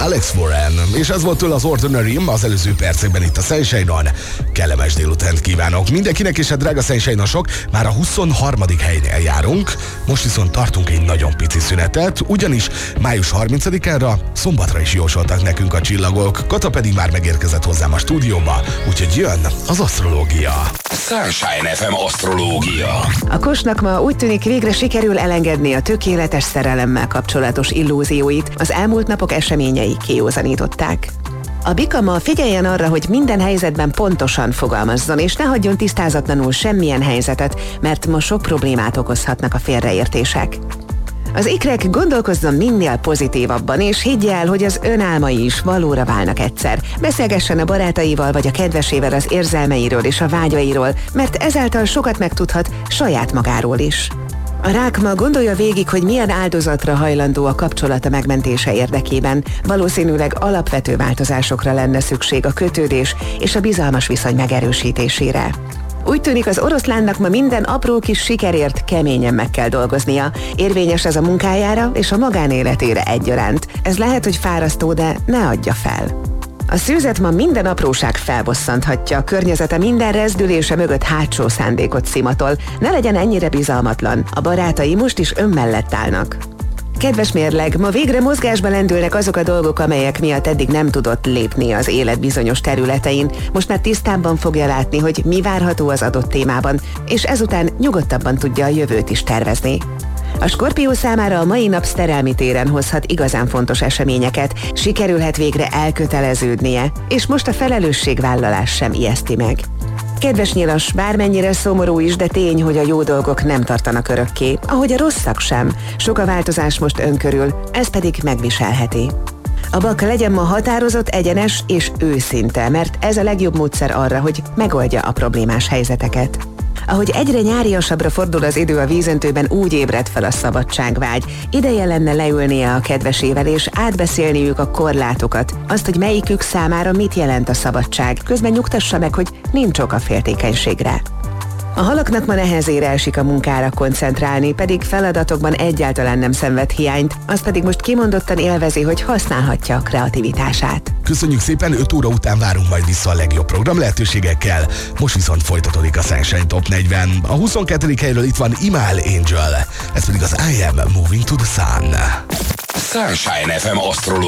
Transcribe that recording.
Alex Warren, és ez volt tőle az Ordinary az előző percekben itt a Sunshine-on. Kellemes délutánt kívánok mindenkinek, és a drága Sunshine-osok, már a 23. helynél járunk. Most viszont tartunk egy nagyon pici szünetet, ugyanis május 30-ára szombatra is jósoltak nekünk a csillagok. Kata pedig már megérkezett hozzám a stúdióba, úgyhogy jön az asztrológia. Sunshine FM asztrológia. A Kosnak ma úgy tűnik, végre sikerül elengedni a tökéletes szerelemmel kapcsolatos illúzióit, az elmúlt napok eseményei kiózanították. A Bika ma figyeljen arra, hogy minden helyzetben pontosan fogalmazzon, és ne hagyjon tisztázatlanul semmilyen helyzetet, mert ma sok problémát okozhatnak a félreértések. Az Ikrek gondolkozzon minél pozitívabban, és higgye el, hogy az önálmai is valóra válnak egyszer. Beszélgessen a barátaival vagy a kedvesével az érzelmeiről és a vágyairól, mert ezáltal sokat megtudhat saját magáról is. A Rák ma gondolja végig, hogy milyen áldozatra hajlandó a kapcsolata megmentése érdekében. Valószínűleg alapvető változásokra lenne szükség a kötődés és a bizalmas viszony megerősítésére. Úgy tűnik, az oroszlánnak ma minden apró kis sikerért keményen meg kell dolgoznia. Érvényes ez a munkájára és a magánéletére egyaránt. Ez lehet, hogy fárasztó, de ne adja fel. A szűzet ma minden apróság felbosszanthatja, a környezete minden rezdülése mögött hátsó szándékot szimatol. Ne legyen ennyire bizalmatlan, a barátai most is ön mellett állnak. Kedves mérleg, ma végre mozgásba lendülnek azok a dolgok, amelyek miatt eddig nem tudott lépni az élet bizonyos területein. Most már tisztábban fogja látni, hogy mi várható az adott témában, és ezután nyugodtabban tudja a jövőt is tervezni. A Skorpió számára a mai nap szerelmi téren hozhat igazán fontos eseményeket, sikerülhet végre elköteleződnie, és most a felelősségvállalás sem ijeszti meg. Kedves Nyilas, bármennyire szomorú is, de tény, hogy a jó dolgok nem tartanak örökké, ahogy a rosszak sem. Sok a változás most ön körül, ez pedig megviselheti. A Bak, legyen ma határozott, egyenes és őszinte, mert ez a legjobb módszer arra, hogy megoldja a problémás helyzeteket. Ahogy egyre nyáriasabbra fordul az idő a vízöntőben, úgy ébred fel a szabadságvágy. Ideje lenne leülnie a kedvesével és átbeszélniük a korlátokat, azt, hogy melyikük számára mit jelent a szabadság, közben nyugtassa meg, hogy nincs ok a féltékenységre. A Halaknak ma nehezére esik a munkára koncentrálni, pedig feladatokban egyáltalán nem szenved hiányt, az pedig most kimondottan élvezi, hogy használhatja a kreativitását. Köszönjük szépen, 5 óra után várunk majd vissza a legjobb program lehetőségekkel. Most viszont folytatódik a Sunshine Top 40. A 22. helyről itt van Imal Angel, ez pedig az I Am Moving to the Sun. Sunshine FM asztrológia.